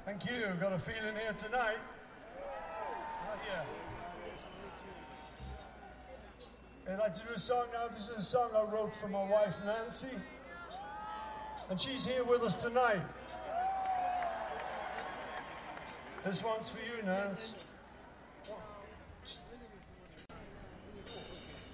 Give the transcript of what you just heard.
Thank you. Got a feeling here tonight. Oh, yeah. I'd like to do a song now. This is a song I wrote for my wife, Nancy. And she's here with us tonight. This one's for you, Nance.